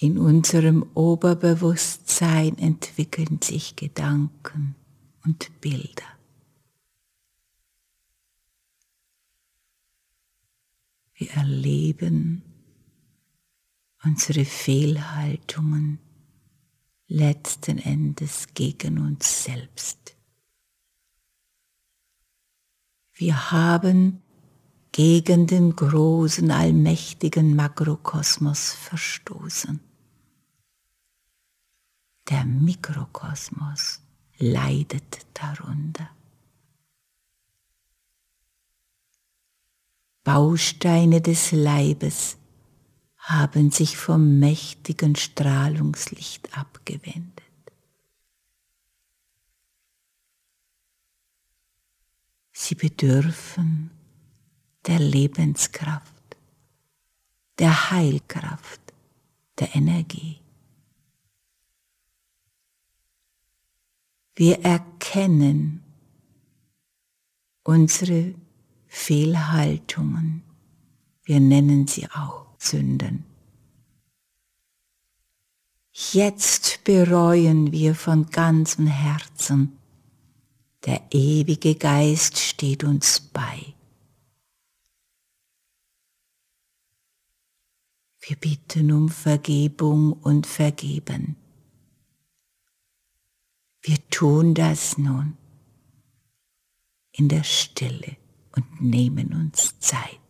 In unserem Oberbewusstsein entwickeln sich Gedanken und Bilder. Wir erleben unsere Fehlhaltungen letzten Endes gegen uns selbst. Wir haben gegen den großen, allmächtigen Makrokosmos verstoßen. Der Mikrokosmos leidet darunter. Bausteine des Leibes haben sich vom mächtigen Strahlungslicht abgewendet. Sie bedürfen der Lebenskraft, der Heilkraft, der Energie. Wir erkennen unsere Fehlhaltungen, wir nennen sie auch Sünden. Jetzt bereuen wir von ganzem Herzen, der ewige Geist steht uns bei. Wir bitten um Vergebung und Vergeben. Wir tun das nun in der Stille und nehmen uns Zeit.